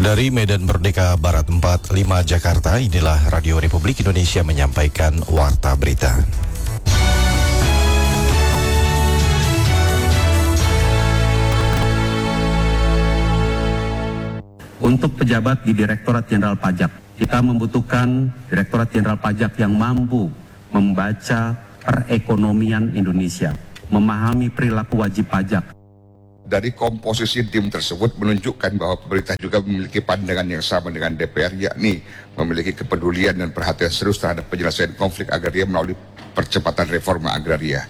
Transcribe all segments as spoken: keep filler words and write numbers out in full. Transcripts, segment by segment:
Dari Medan Merdeka Barat empat puluh lima Jakarta, inilah Radio Republik Indonesia menyampaikan Warta Berita. Untuk pejabat di Direktorat Jenderal Pajak, kita membutuhkan Direktorat Jenderal Pajak yang mampu membaca perekonomian Indonesia, memahami perilaku wajib pajak. Dari komposisi tim tersebut menunjukkan bahwa pemerintah juga memiliki pandangan yang sama dengan D P R, yakni memiliki kepedulian dan perhatian serius terhadap penyelesaian konflik agraria melalui percepatan reforma agraria.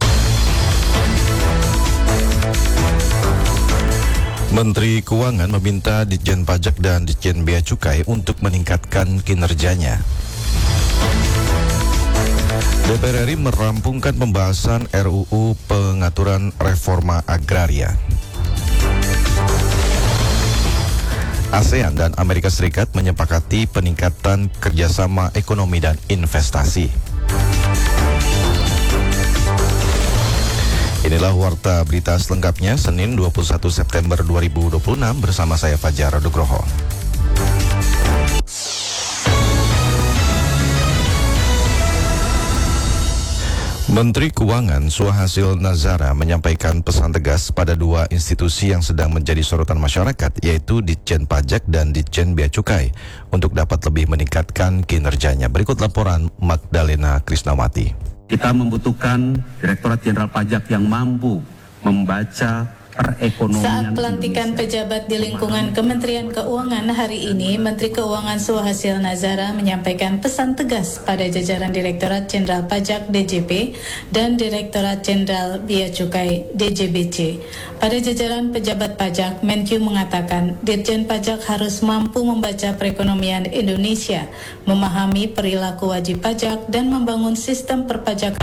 Menteri Keuangan meminta Ditjen Pajak dan Ditjen Bea Cukai untuk meningkatkan kinerjanya. D P R R I merampungkan pembahasan R U U pengaturan reforma agraria. ASEAN dan Amerika Serikat menyepakati peningkatan kerjasama ekonomi dan investasi. Inilah Warta Berita selengkapnya Senin dua puluh satu September dua ribu dua puluh enam bersama saya Fajar Nugroho. Menteri Keuangan Suhasil Nazara menyampaikan pesan tegas pada dua institusi yang sedang menjadi sorotan masyarakat, yaitu Ditjen Pajak dan Ditjen Bea Cukai, untuk dapat lebih meningkatkan kinerjanya. Berikut laporan Magdalena Krisnawati. Kita membutuhkan Direktorat Jenderal Pajak yang mampu membaca perekonomian. Saat pelantikan Indonesia. pejabat di lingkungan Kementerian Keuangan hari ini, Menteri Keuangan Suhasil Nazara menyampaikan pesan tegas pada jajaran Direktorat Jenderal Pajak D J P dan Direktorat Jenderal Bea Cukai D J B C. Pada jajaran pejabat pajak, Menkyu mengatakan Ditjen Pajak harus mampu membaca perekonomian Indonesia, memahami perilaku wajib pajak, dan membangun sistem perpajakan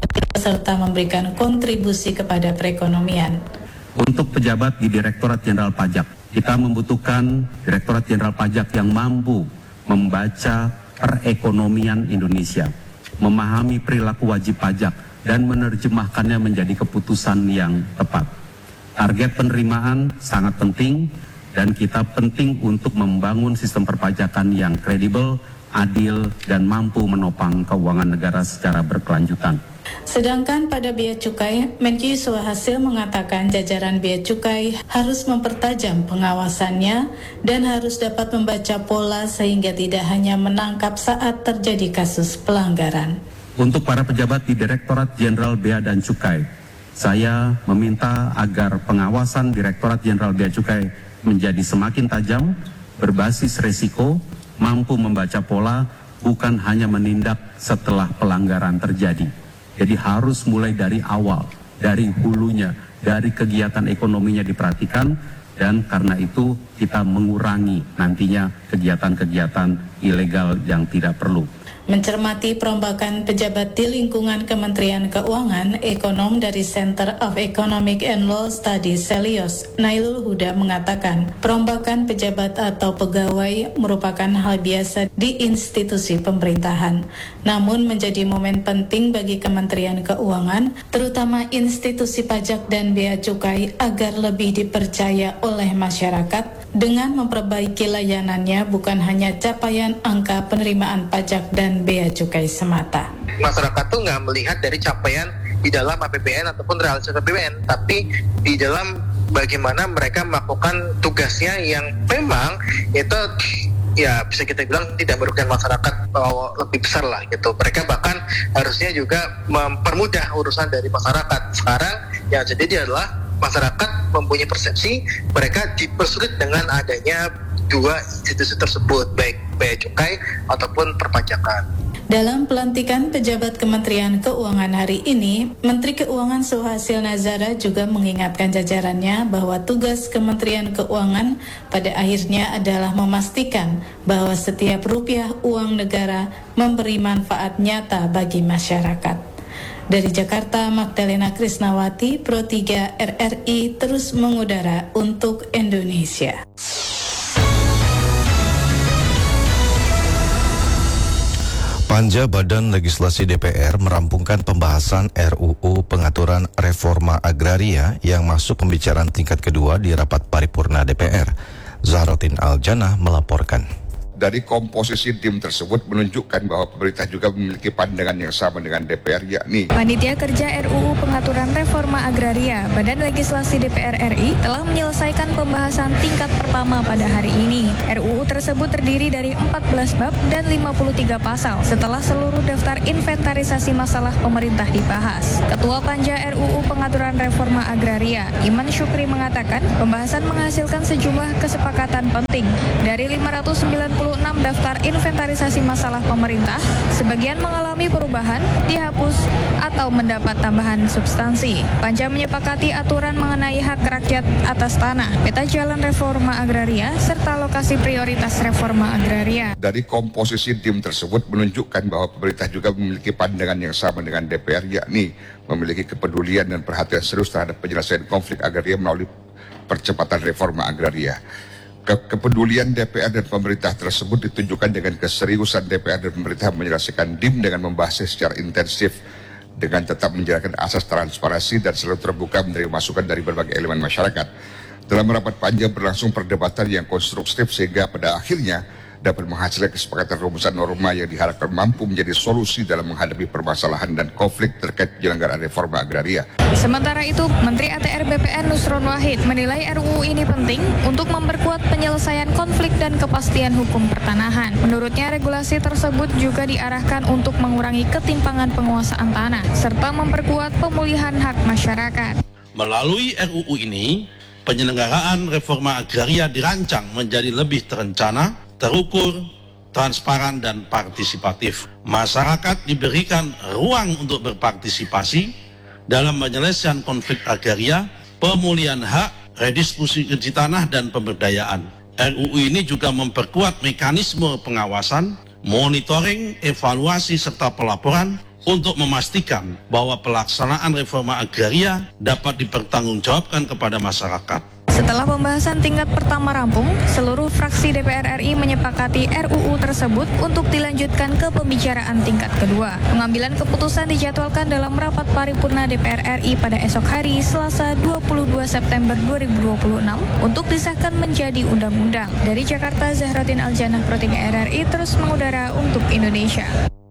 serta memberikan kontribusi kepada perekonomian. Untuk pejabat di Direktorat Jenderal Pajak, kita membutuhkan Direktorat Jenderal Pajak yang mampu membaca perekonomian Indonesia, memahami perilaku wajib pajak, dan menerjemahkannya menjadi keputusan yang tepat. Target penerimaan sangat penting, dan kita penting untuk membangun sistem perpajakan yang kredibel, adil, dan mampu menopang keuangan negara secara berkelanjutan. Sedangkan pada Bea Cukai, Menkyu Suhasil mengatakan jajaran Bea Cukai harus mempertajam pengawasannya dan harus dapat membaca pola sehingga tidak hanya menangkap saat terjadi kasus pelanggaran. Untuk para pejabat di Direktorat Jenderal Bea dan Cukai, saya meminta agar pengawasan Direktorat Jenderal Bea Cukai menjadi semakin tajam, berbasis resiko, mampu membaca pola, bukan hanya menindak setelah pelanggaran terjadi. Jadi harus mulai dari awal, dari hulunya, dari kegiatan ekonominya diperhatikan, dan karena itu kita mengurangi nantinya kegiatan-kegiatan ilegal yang tidak perlu. Mencermati perombakan pejabat di lingkungan Kementerian Keuangan, ekonom dari Center of Economic and Law Studies Selios, Nailul Huda mengatakan, perombakan pejabat atau pegawai merupakan hal biasa di institusi pemerintahan. Namun menjadi momen penting bagi Kementerian Keuangan, terutama institusi pajak dan bea cukai agar lebih dipercaya oleh masyarakat dengan memperbaiki layanannya, bukan hanya capaian angka penerimaan pajak dan bea cukai semata. Masyarakat tuh nggak melihat dari capaian di dalam A P B N ataupun realisasi A P B N, tapi di dalam bagaimana mereka melakukan tugasnya yang memang itu ya bisa kita bilang tidak merugikan masyarakat oh, lebih besar lah gitu. Mereka bahkan harusnya juga mempermudah urusan dari masyarakat. Sekarang yang terjadi adalah masyarakat mempunyai persepsi mereka dipersulit dengan adanya dua institusi tersebut, baik bea cukai ataupun perpajakan. Dalam pelantikan pejabat Kementerian Keuangan hari ini, Menteri Keuangan Suhasil Nazara juga mengingatkan jajarannya bahwa tugas Kementerian Keuangan pada akhirnya adalah memastikan bahwa setiap rupiah uang negara memberi manfaat nyata bagi masyarakat. Dari Jakarta, Magdalena Krisnawati, Pro tiga R R I terus mengudara untuk Indonesia. Panja Badan Legislasi D P R merampungkan pembahasan R U U pengaturan reforma agraria yang masuk pembicaraan tingkat kedua di rapat paripurna D P R. Zahrotin Aljana melaporkan. Dari komposisi tim tersebut menunjukkan bahwa pemerintah juga memiliki pandangan yang sama dengan D P R, yakni Panitia Kerja R U U Pengaturan Reforma Agraria Badan Legislasi D P R R I telah menyelesaikan pembahasan tingkat pertama pada hari ini. R U U tersebut terdiri dari empat belas bab dan lima puluh tiga pasal setelah seluruh daftar inventarisasi masalah pemerintah dibahas. Ketua Panja R U U Pengaturan Reforma Agraria, Iman Syukri mengatakan pembahasan menghasilkan sejumlah kesepakatan penting. Dari lima ratus sembilan puluh enam daftar inventarisasi masalah pemerintah, sebagian mengalami perubahan, dihapus, atau mendapat tambahan substansi. Panja menyepakati aturan mengenai hak rakyat atas tanah, peta jalan reforma agraria, serta lokasi prioritas reforma agraria. Dari komposisi tim tersebut menunjukkan bahwa pemerintah juga memiliki pandangan yang sama dengan D P R, yakni memiliki kepedulian dan perhatian serius terhadap penyelesaian konflik agraria melalui percepatan reforma agraria. Ke- kepedulian D P R dan pemerintah tersebut ditunjukkan dengan keseriusan D P R dan pemerintah menyelesaikan D I M dengan membahasnya secara intensif dengan tetap menjalankan asas transparansi dan selalu terbuka menerima masukan dari berbagai elemen masyarakat. Dalam rapat panja berlangsung perdebatan yang konstruktif sehingga pada akhirnya dapat menghasilkan kesepakatan rumusan norma yang diharapkan mampu menjadi solusi dalam menghadapi permasalahan dan konflik terkait penyelenggaraan reforma agraria. Sementara itu, Menteri A T R B P N Nusron Wahid menilai R U U ini penting untuk memperkuat penyelesaian konflik dan kepastian hukum pertanahan. Menurutnya, regulasi tersebut juga diarahkan untuk mengurangi ketimpangan penguasaan tanah, serta memperkuat pemulihan hak masyarakat. Melalui R U U ini, penyelenggaraan reforma agraria dirancang menjadi lebih terencana, terukur, transparan, dan partisipatif. Masyarakat diberikan ruang untuk berpartisipasi dalam penyelesaian konflik agraria, pemulihan hak, redistribusi tanah, dan pemberdayaan. R U U ini juga memperkuat mekanisme pengawasan, monitoring, evaluasi, serta pelaporan untuk memastikan bahwa pelaksanaan reforma agraria dapat dipertanggungjawabkan kepada masyarakat. Setelah pembahasan tingkat pertama rampung, seluruh fraksi D P R R I menyepakati R U U tersebut untuk dilanjutkan ke pembicaraan tingkat kedua. Pengambilan keputusan dijadwalkan dalam rapat paripurna D P R R I pada esok hari Selasa dua puluh dua September dua ribu dua puluh enam untuk disahkan menjadi undang-undang. Dari Jakarta, Zahrotin Aljana, Pro tiga R R I terus mengudara untuk Indonesia.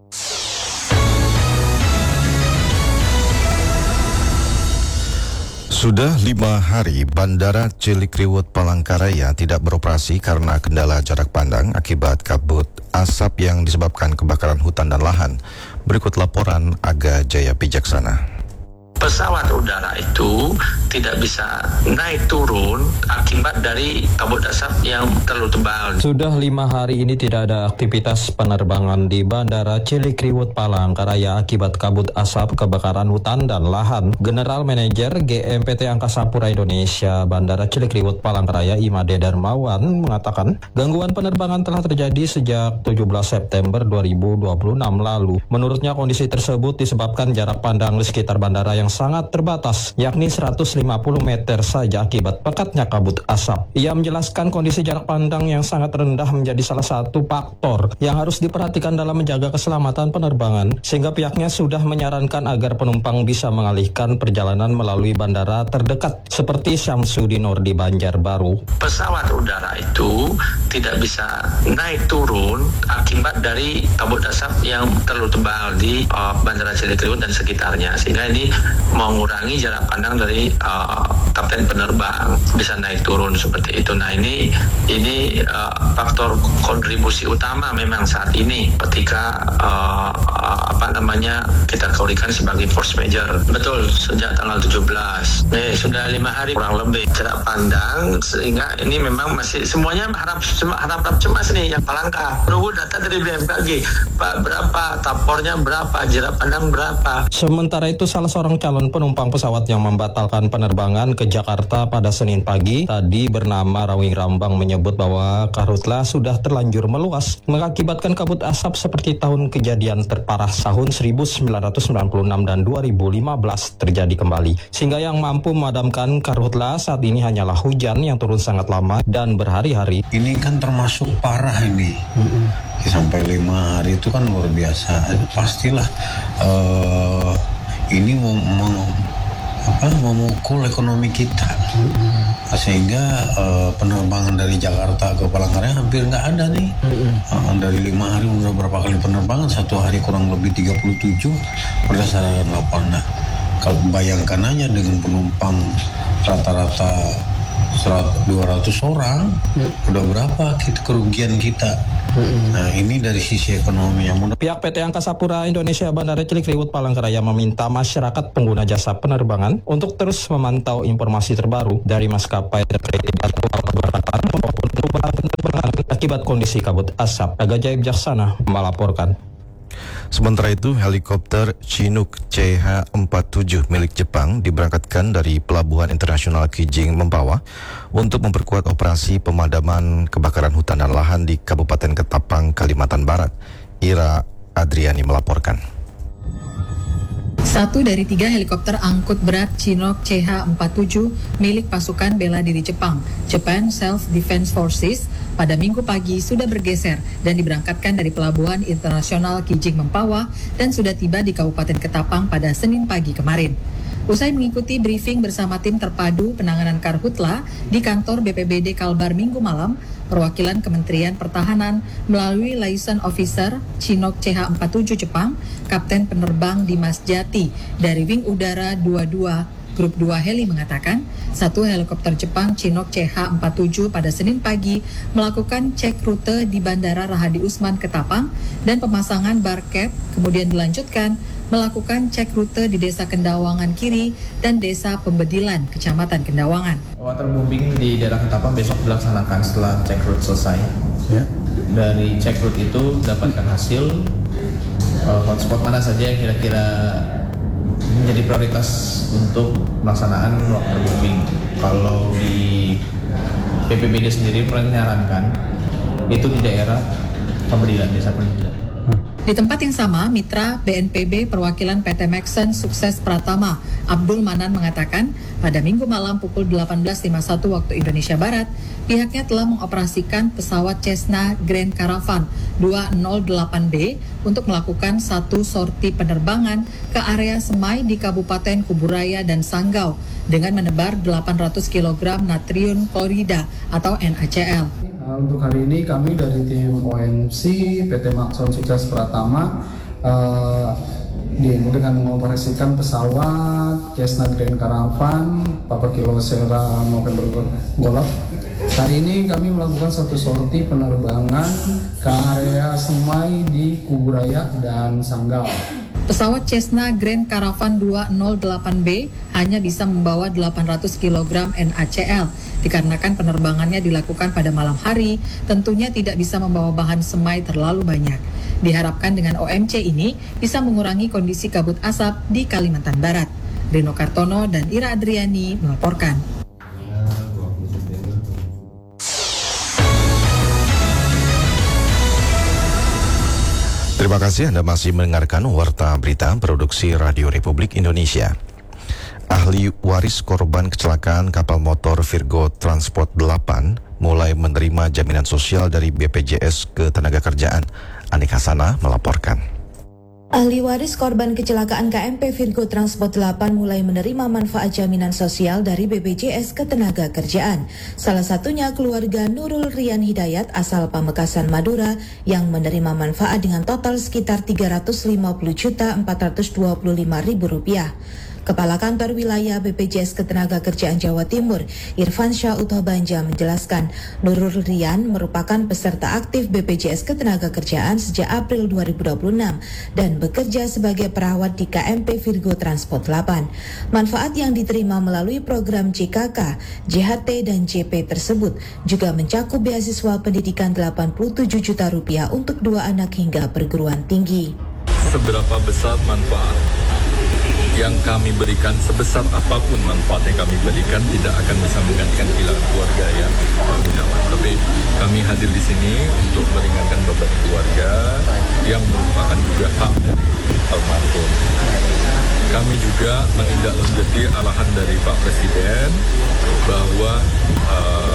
Sudah lima hari Bandara Cilikriwut Palangkaraya tidak beroperasi karena kendala jarak pandang akibat kabut asap yang disebabkan kebakaran hutan dan lahan. Berikut laporan Aga Jaya Pijaksana. Pesawat udara itu tidak bisa naik turun akibat dari kabut asap yang terlalu tebal. Sudah lima hari ini tidak ada aktivitas penerbangan di Bandara Cilikriwut Palangkaraya akibat kabut asap kebakaran hutan dan lahan. General Manager G M P T Angkasa Pura Indonesia Bandara Cilikriwut Palangkaraya Imade Darmawan mengatakan gangguan penerbangan telah terjadi sejak tujuh belas September dua ribu dua puluh enam lalu. Menurutnya kondisi tersebut disebabkan jarak pandang di sekitar bandara yang sangat terbatas, yakni seratus lima puluh meter saja akibat pekatnya kabut asap. Ia menjelaskan kondisi jarak pandang yang sangat rendah menjadi salah satu faktor yang harus diperhatikan dalam menjaga keselamatan penerbangan, sehingga pihaknya sudah menyarankan agar penumpang bisa mengalihkan perjalanan melalui bandara terdekat seperti Syamsuddin Nurdi Banjarbaru. Pesawat udara itu tidak bisa naik turun akibat dari kabut asap yang terlalu tebal di uh, Bandara Cilikriwut dan sekitarnya, sehingga ini mengurangi jarak pandang dari uh, kapten penerbang bisa naik turun seperti itu. Nah ini ini uh, faktor kontribusi utama memang saat ini ketika uh, uh, apa namanya kita kategorikan sebagai force major. Betul, sejak tanggal tujuh belas. Nih sudah lima hari kurang lebih jarak pandang, sehingga ini memang masih semuanya harap harap, harap cemas nih yang Palangka. Perlu data dari B M K G, Pak, berapa tapornya, berapa jarak pandang berapa. Sementara itu salah seorang calon penumpang pesawat yang membatalkan penerbangan ke Jakarta pada Senin pagi tadi bernama Rawing Rambang menyebut bahwa karhutla sudah terlanjur meluas mengakibatkan kabut asap seperti tahun kejadian terparah tahun seribu sembilan ratus sembilan puluh enam dan dua ribu lima belas terjadi kembali, sehingga yang mampu memadamkan karhutla saat ini hanyalah hujan yang turun sangat lama dan berhari-hari. Ini kan termasuk parah ini, mm-hmm. sampai lima hari itu kan luar biasa. Pastilah uh, ini mau, mau apa memukul ekonomi kita, mm-hmm. sehingga uh, penerbangan dari Jakarta ke Palangkaraya hampir nggak ada nih. Mm-hmm. Uh, dari lima hari udah berapa kali penerbangan, satu hari kurang lebih tiga puluh tujuh berdasarkan laporan. Nah, kalau bayangkan aja dengan penumpang rata-rata dua ratus orang, mm-hmm. udah berapa kita kerugian kita. Nah, ini dari sisi ekonomi yang mudah. Pihak P T Angkasa Pura Indonesia Bandara Cilikriwut Palangkaraya meminta masyarakat pengguna jasa penerbangan untuk terus memantau informasi terbaru dari maskapai terkait jadwal keberangkatan maupun perubahan penerbangan akibat kondisi kabut asap. Aga Jaib Jaksana melaporkan. Sementara itu, helikopter Chinook C H empat puluh tujuh milik Jepang diberangkatkan dari Pelabuhan Internasional Kijing Mempawah untuk memperkuat operasi pemadaman kebakaran hutan dan lahan di Kabupaten Ketapang, Kalimantan Barat. Ira Adriani melaporkan. Satu dari tiga helikopter angkut berat Chinook C H empat puluh tujuh milik pasukan bela diri Jepang, Japan Self-Defense Forces, pada Minggu pagi sudah bergeser dan diberangkatkan dari Pelabuhan Internasional Kijing Mempawah dan sudah tiba di Kabupaten Ketapang pada Senin pagi kemarin. Usai mengikuti briefing bersama tim terpadu penanganan Karhutla di kantor B P B D Kalbar Minggu malam, perwakilan Kementerian Pertahanan melalui liaison officer Chinook C H empat puluh tujuh Jepang, Kapten Penerbang Dimas Jati dari Wing Udara dua puluh dua Grup dua Heli mengatakan, satu helikopter Jepang Chinook C H empat puluh tujuh pada Senin pagi melakukan cek rute di Bandara Rahadi Usman Ketapang dan pemasangan barcap, kemudian dilanjutkan melakukan cek rute di Desa Kendawangan Kiri dan Desa Pembedilan, Kecamatan Kendawangan. Waterbombing di daerah Ketapang besok dilaksanakan setelah cek rute selesai. Ya. Dari cek rute itu dapatkan hasil uh, hotspot mana saja yang kira-kira menjadi prioritas untuk pelaksanaan waterbombing. Kalau di B P B D sendiri menyarankan itu di daerah Pembedilan, Desa Pembedilan. Di tempat yang sama, mitra B N P B perwakilan P T Maxen Sukses Pratama, Abdul Manan mengatakan, pada Minggu malam pukul delapan belas lima puluh satu waktu Indonesia Barat, pihaknya telah mengoperasikan pesawat Cessna Grand Caravan dua nol delapan B untuk melakukan satu sorti penerbangan ke area Semai di Kabupaten Kuburaya dan Sanggau dengan menebar delapan ratus kilogram natrium klorida atau N A C L. Untuk hari ini kami dari tim O M C P T Maxen Sukses Pratama uh, dengan mengoperasikan pesawat Cessna Grand Caravan Papa Kilo Sierra November Golf. Hari ini kami melakukan satu sorti penerbangan ke area Semai di Kuburaya dan Sanggau. Pesawat Cessna Grand Caravan dua nol delapan B hanya bisa membawa delapan ratus kilogram N A C L dikarenakan penerbangannya dilakukan pada malam hari, tentunya tidak bisa membawa bahan semai terlalu banyak. Diharapkan dengan O M C ini bisa mengurangi kondisi kabut asap di Kalimantan Barat. Rino Kartono dan Ira Adriani melaporkan. Terima kasih Anda masih mendengarkan Warta Berita Produksi Radio Republik Indonesia. Ahli waris korban kecelakaan kapal motor Virgo Transport delapan mulai menerima jaminan sosial dari B P J S Ketenagakerjaan. Anik Hasanah melaporkan. Ahli waris korban kecelakaan K M P Virgo Transport delapan mulai menerima manfaat jaminan sosial dari B P J S Ketenagakerjaan. Salah satunya keluarga Nurul Rian Hidayat asal Pamekasan, Madura yang menerima manfaat dengan total sekitar tiga ratus lima puluh juta empat ratus dua puluh lima ribu rupiah. Kepala Kantor Wilayah B P J S Ketenagakerjaan Jawa Timur, Irfan Syah Utohbanja menjelaskan, Nurul Rian merupakan peserta aktif B P J S Ketenagakerjaan sejak April dua ribu dua puluh enam dan bekerja sebagai perawat di K M P Virgo Transport delapan. Manfaat yang diterima melalui program J K K, J H T, dan J P tersebut juga mencakup beasiswa pendidikan delapan puluh tujuh juta rupiah untuk dua anak hingga perguruan tinggi. Seberapa besar manfaat yang kami berikan, sebesar apapun manfaat yang kami berikan tidak akan bisa menggantikan kehilangan keluarga yang merawat. Tapi kami hadir di sini untuk meringankan beban keluarga yang merupakan juga hak dari almarhum. Kami juga menindaklanjuti arahan dari Pak Presiden bahwa uh,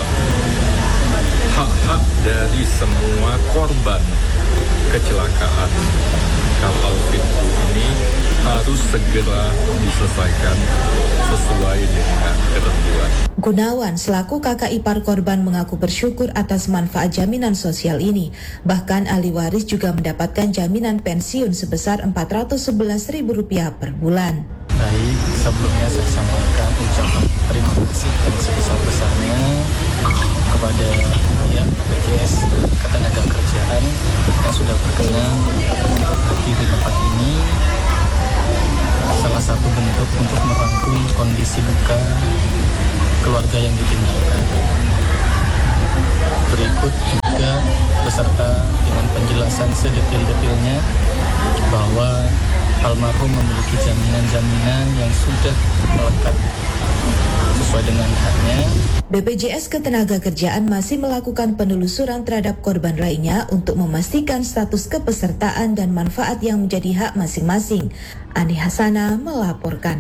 hak-hak dari semua korban kecelakaan K kapal Virgo ini harus segera diselesaikan sesuai dengan ketentuan. Gunawan selaku kakak ipar korban mengaku bersyukur atas manfaat jaminan sosial ini. Bahkan ahli waris juga mendapatkan jaminan pensiun sebesar empat ratus sebelas ribu rupiah per bulan. Baik, sebelumnya saya sampaikan ucapan terima kasih yang sebesar-besarnya kepada ya, B P J S Ketenagakerjaan yang sudah berkenan untuk hadir di tempat ini. Salah satu bentuk untuk merangkum kondisi duka keluarga yang ditinggalkan. Berikut juga beserta dengan penjelasan sedetil-detilnya bahwa almarhum memiliki jaminan-jaminan yang sudah melekat sesuai dengan haknya. B P J S Ketenagakerjaan masih melakukan penelusuran terhadap korban lainnya untuk memastikan status kepesertaan dan manfaat yang menjadi hak masing-masing. Ani Hasana melaporkan.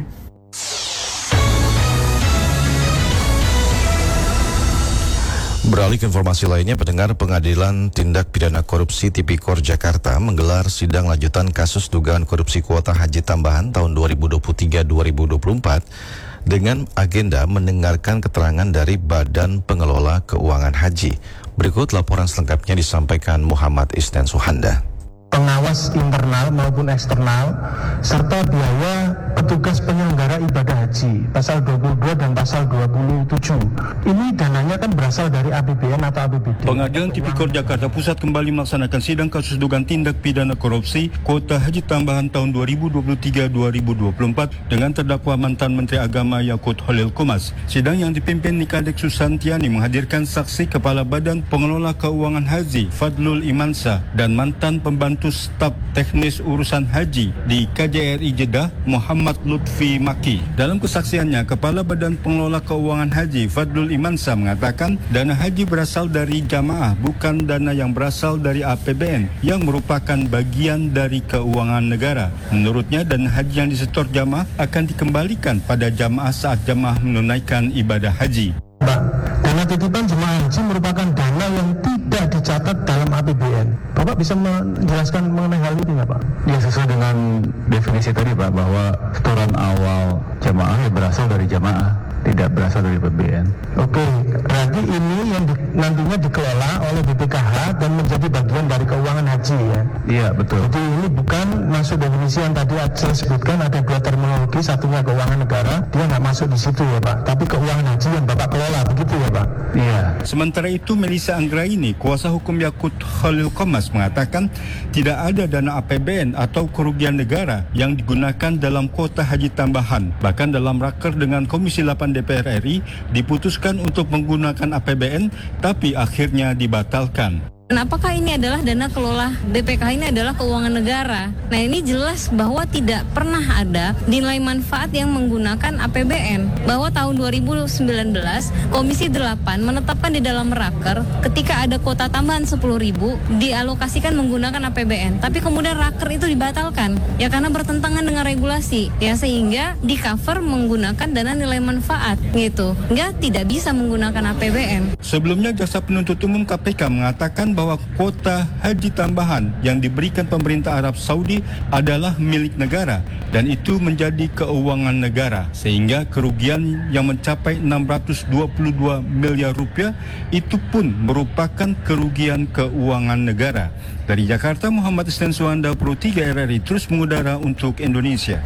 Beralih ke informasi lainnya, pendengar, Pengadilan Tindak Pidana Korupsi Tipikor Jakarta menggelar sidang lanjutan kasus dugaan korupsi kuota haji tambahan tahun dua ribu dua puluh tiga dua ribu dua puluh empat dengan agenda mendengarkan keterangan dari Badan Pengelola Keuangan Haji. Berikut laporan selengkapnya disampaikan Muhammad Isnan Suhanda. Pengawas internal maupun eksternal, serta biaya petugas penyelenggara ibadah haji, pasal dua puluh dua dan pasal dua puluh tujuh. Ini dananya kan berasal dari A P B N atau A P B D. Pengadilan Tipikor Jakarta Pusat kembali melaksanakan sidang kasus dugaan tindak pidana korupsi kuota haji tambahan tahun dua ribu dua puluh tiga dua ribu dua puluh empat dengan terdakwa mantan Menteri Agama Yakut Holil Komas. Sidang yang dipimpin Nikadek Susantiani menghadirkan saksi Kepala Badan Pengelola Keuangan Haji Fadlul Imansa dan mantan pembantu Staf Teknis Urusan Haji di K J R I Jeddah Muhammad Lutfi Maki. Dalam kesaksiannya, Kepala Badan Pengelola Keuangan Haji Fadlul Imansa mengatakan dana haji berasal dari jamaah, bukan dana yang berasal dari A P B N yang merupakan bagian dari keuangan negara. Menurutnya, dana haji yang disetor jamaah akan dikembalikan pada jamaah saat jamaah menunaikan ibadah haji. Mbak, dana titipan jemaah haji merupakan dana yang tidak dicatat dalam A P B N. Bapak bisa menjelaskan mengenai hal ini nggak Pak? Ya, sesuai dengan definisi tadi Pak, bahwa setoran awal jemaah berasal dari jemaah, tidak berasal dari A P B N. Oke, berarti ini yang di, nantinya dikelola oleh B P K H dan menjadi bagian dari keuangan haji ya? Iya, betul. Jadi ini bukan masuk definisi yang tadi saya sebutkan, ada dua terminologi, satunya keuangan negara, dia nggak masuk di situ ya Pak, tapi keuangan haji yang Bapak kelola, begitu ya Pak? Iya. Sementara itu, Melissa Anggraini, kuasa hukum Yakut Holil Komas mengatakan tidak ada dana A P B N atau kerugian negara yang digunakan dalam kuota haji tambahan. Bahkan dalam raker dengan Komisi delapan D P R R I diputuskan untuk menggunakan A P B N, tapi akhirnya dibatalkan. Dan apakah ini adalah dana kelola B P K H, ini adalah keuangan negara? Nah, ini jelas bahwa tidak pernah ada nilai manfaat yang menggunakan A P B N. Bahwa tahun dua ribu sembilan belas Komisi delapan menetapkan di dalam raker ketika ada kuota tambahan sepuluh ribu dialokasikan menggunakan A P B N. Tapi kemudian raker itu dibatalkan ya karena bertentangan dengan regulasi ya, sehingga di cover menggunakan dana nilai manfaat gitu. Enggak, tidak bisa menggunakan A P B N. Sebelumnya Jaksa Penuntut Umum K P K mengatakan bahwa kuota haji tambahan yang diberikan pemerintah Arab Saudi adalah milik negara dan itu menjadi keuangan negara, sehingga kerugian yang mencapai enam ratus dua puluh dua miliar rupiah itu pun merupakan kerugian keuangan negara. Dari Jakarta, Muhammad Isnan Suhanda, Pro tiga R R I terus mengudara untuk Indonesia.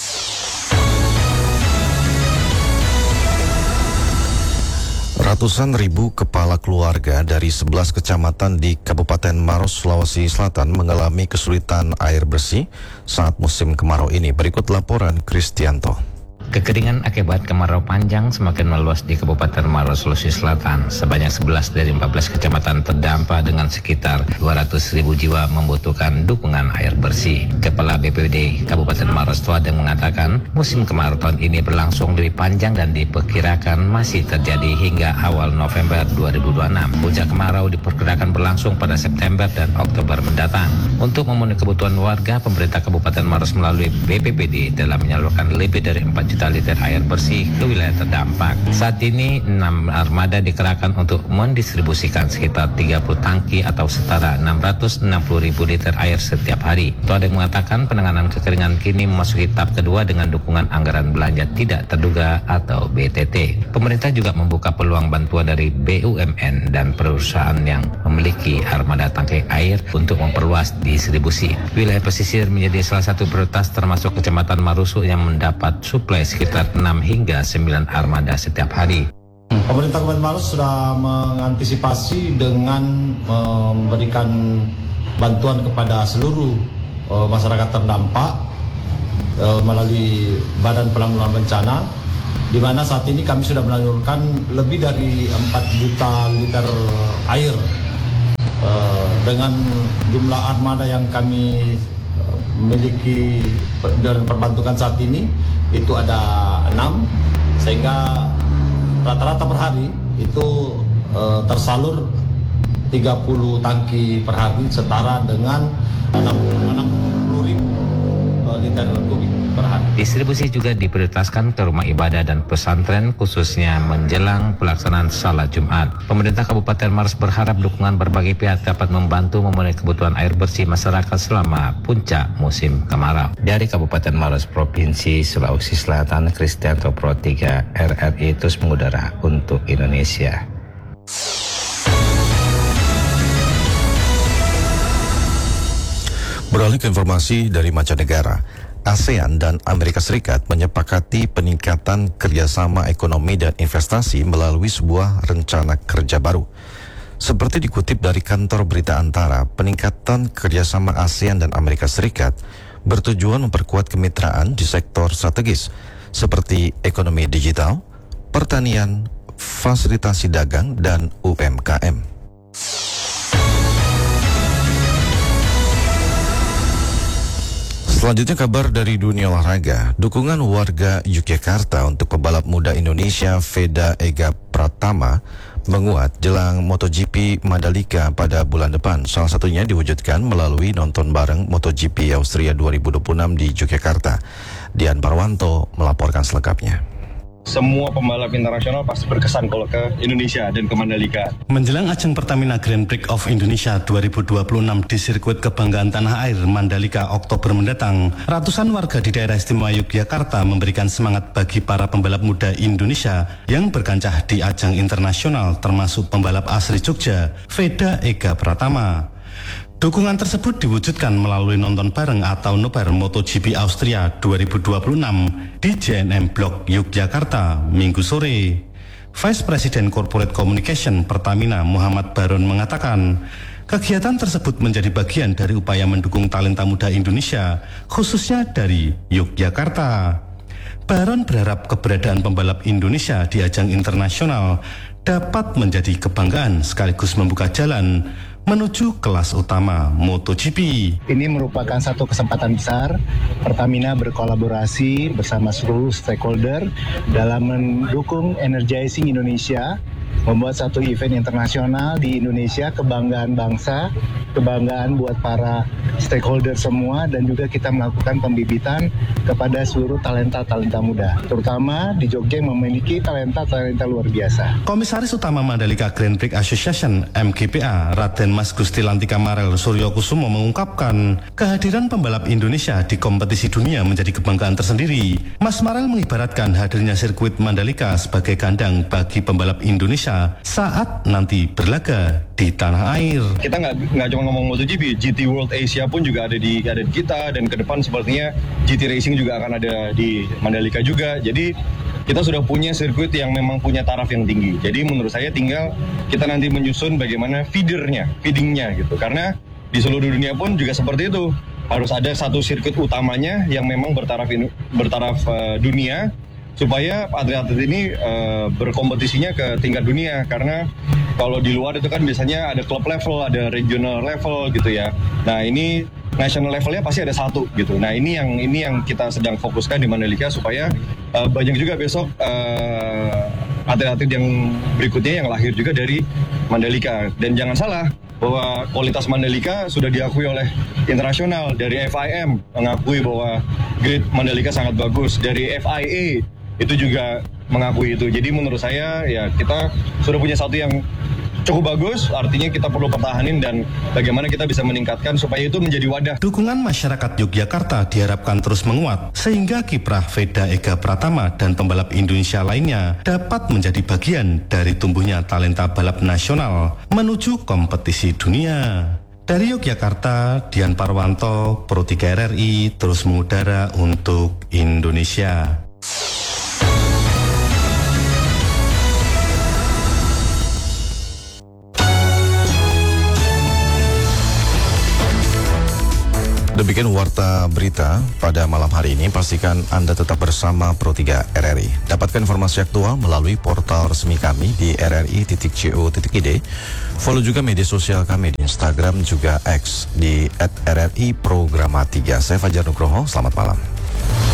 Ratusan ribu kepala keluarga dari sebelas kecamatan di Kabupaten Maros, Sulawesi Selatan mengalami kesulitan air bersih saat musim kemarau ini. Berikut laporan Kristianto. Kekeringan akibat kemarau panjang semakin meluas di Kabupaten Maros, Sulawesi Selatan. Sebanyak sebelas dari empat belas kecamatan terdampak dengan sekitar dua ratus ribu jiwa membutuhkan dukungan air bersih. Kepala B P D Kabupaten Maros Tuadeng mengatakan musim kemarau tahun ini berlangsung lebih panjang dan diperkirakan masih terjadi hingga awal November dua ribu dua puluh enam. Puncak kemarau diperkirakan berlangsung pada September dan Oktober mendatang. Untuk memenuhi kebutuhan warga, pemerintah Kabupaten Maros melalui B P B D telah menyalurkan lebih dari empat juta juta liter air bersih ke wilayah terdampak. Saat ini enam armada dikerahkan untuk mendistribusikan sekitar tiga puluh tangki atau setara enam ratus enam puluh ribu liter air setiap hari. Itu ada yang mengatakan penanganan kekeringan kini memasuki tahap kedua dengan dukungan anggaran belanja tidak terduga atau B T T. Pemerintah juga membuka peluang bantuan dari B U M N dan perusahaan yang memiliki armada tangki air untuk memperluas distribusi. Wilayah pesisir menjadi salah satu prioritas termasuk Kecamatan Marusu yang mendapat suplai sekitar enam hingga sembilan armada setiap hari. Pemerintah Kabupaten Maros sudah mengantisipasi dengan memberikan bantuan kepada seluruh uh, masyarakat terdampak uh, melalui Badan Penanggulangan Bencana, di mana saat ini kami sudah menyalurkan lebih dari empat juta liter air uh, dengan jumlah armada yang kami miliki dan perbantukan saat ini itu ada enam, sehingga rata-rata per hari itu uh, tersalur tiga puluh tangki per hari setara dengan enam puluh ribu uh, liter kubik per hari. Distribusi juga diprioritaskan ke rumah ibadah dan pesantren khususnya menjelang pelaksanaan salat Jumat. Pemerintah Kabupaten Maros berharap dukungan berbagai pihak dapat membantu memenuhi kebutuhan air bersih masyarakat selama puncak musim kemarau. Dari Kabupaten Maros, Provinsi Sulawesi Selatan, Kristianto Pro tiga R R I terus mengudara untuk Indonesia. Beralih ke informasi dari mancanegara, ASEAN dan Amerika Serikat menyepakati peningkatan kerjasama ekonomi dan investasi melalui sebuah rencana kerja baru. Seperti dikutip dari kantor berita Antara, peningkatan kerjasama ASEAN dan Amerika Serikat bertujuan memperkuat kemitraan di sektor strategis seperti ekonomi digital, pertanian, fasilitasi dagang, dan U M K M. Selanjutnya kabar dari dunia olahraga. Dukungan warga Yogyakarta untuk pebalap muda Indonesia Veda Ega Pratama menguat jelang MotoGP Mandalika pada bulan depan. Salah satunya diwujudkan melalui nonton bareng MotoGP Austria dua ribu dua puluh enam di Yogyakarta. Dian Parwanto melaporkan selengkapnya. Semua pembalap internasional pasti berkesan kalau ke Indonesia dan ke Mandalika. Menjelang ajang Pertamina Grand Prix of Indonesia dua ribu dua puluh enam di sirkuit kebanggaan tanah air Mandalika Oktober mendatang, ratusan warga di daerah istimewa Yogyakarta memberikan semangat bagi para pembalap muda Indonesia yang berkancah di ajang internasional, termasuk pembalap asli Jogja, Veda Ega Pratama. Dukungan tersebut diwujudkan melalui nonton bareng atau nobar MotoGP Austria dua ribu dua puluh enam di J N M Blok Yogyakarta Minggu sore. Vice President Corporate Communication Pertamina Muhammad Baron mengatakan, kegiatan tersebut menjadi bagian dari upaya mendukung talenta muda Indonesia, khususnya dari Yogyakarta. Baron berharap keberadaan pembalap Indonesia di ajang internasional dapat menjadi kebanggaan sekaligus membuka jalan menuju kelas utama MotoGP. Ini merupakan satu kesempatan besar Pertamina berkolaborasi bersama seluruh stakeholder dalam mendukung energizing Indonesia, membuat satu event internasional di Indonesia, kebanggaan bangsa, kebanggaan buat para stakeholder semua, dan juga kita melakukan pembibitan kepada seluruh talenta-talenta muda, terutama di Jogja yang memiliki talenta-talenta luar biasa. Komisaris Utama Mandalika Grand Prix Association M G P A, Raden Mas Gusti Lantika Marel Suryo Kusumo mengungkapkan kehadiran pembalap Indonesia di kompetisi dunia menjadi kebanggaan tersendiri. Mas Marel mengibaratkan hadirnya sirkuit Mandalika sebagai kandang bagi pembalap Indonesia saat nanti berlaga di tanah air. Kita nggak nggak cuma ngomong MotoGP, G T World Asia pun juga ada di ada di kita, dan ke depan sepertinya G T Racing juga akan ada di Mandalika juga. Jadi kita sudah punya sirkuit yang memang punya taraf yang tinggi. Jadi menurut saya tinggal kita nanti menyusun bagaimana feedernya, feedingnya gitu. Karena di seluruh dunia pun juga seperti itu. Harus ada satu sirkuit utamanya yang memang bertaraf bertaraf uh, dunia, supaya atlet-atlet ini uh, berkompetisinya ke tingkat dunia. Karena kalau di luar itu kan biasanya ada club level, ada regional level gitu ya. Nah ini national levelnya pasti ada satu gitu. Nah ini yang ini yang kita sedang fokuskan di Mandalika, supaya uh, banyak juga besok uh, atlet-atlet yang berikutnya yang lahir juga dari Mandalika. Dan jangan salah, bahwa kualitas Mandalika sudah diakui oleh internasional. Dari F I M mengakui bahwa grade Mandalika sangat bagus. Dari F I A itu juga mengakui itu. Jadi menurut saya ya kita sudah punya satu yang cukup bagus, artinya kita perlu pertahanin dan bagaimana kita bisa meningkatkan supaya itu menjadi wadah. Dukungan masyarakat Yogyakarta diharapkan terus menguat sehingga kiprah Veda Ega Pratama dan pembalap Indonesia lainnya dapat menjadi bagian dari tumbuhnya talenta balap nasional menuju kompetisi dunia. Dari Yogyakarta, Dian Parwanto, Pro tiga R R I terus mengudara untuk Indonesia. Demikian warta berita pada malam hari ini. Pastikan Anda tetap bersama Pro tiga R R I. Dapatkan informasi aktual melalui portal resmi kami di r r i titik co titik i d. Follow juga media sosial kami di Instagram juga X di at r r i programa tiga. Saya Fajar Nugroho, selamat malam.